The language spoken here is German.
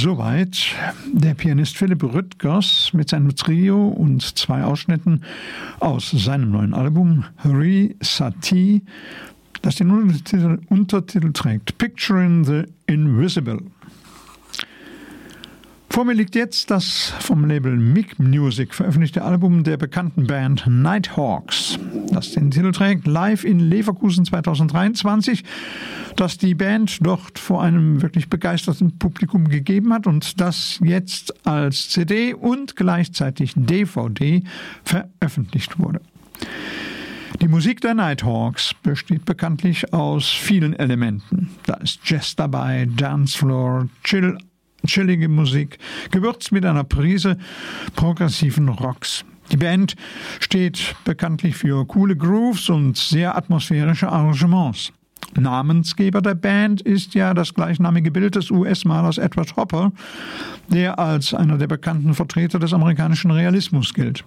Soweit der Pianist Philipp Rüttgers mit seinem Trio und 2 Ausschnitten aus seinem neuen Album Hri Sati, das den Untertitel trägt Picturing the Invisible. Vor mir liegt jetzt das vom Label Mic Music veröffentlichte Album der bekannten Band Nighthawks, das den Titel trägt Live in Leverkusen 2023, das die Band dort vor einem wirklich begeisterten Publikum gegeben hat und das jetzt als CD und gleichzeitig DVD veröffentlicht wurde. Die Musik der Nighthawks besteht bekanntlich aus vielen Elementen. Da ist Jazz dabei, Dancefloor, chillige Musik, gewürzt mit einer Prise progressiven Rocks. Die Band steht bekanntlich für coole Grooves und sehr atmosphärische Arrangements. Namensgeber der Band ist ja das gleichnamige Bild des US-Malers Edward Hopper, der als einer der bekannten Vertreter des amerikanischen Realismus gilt.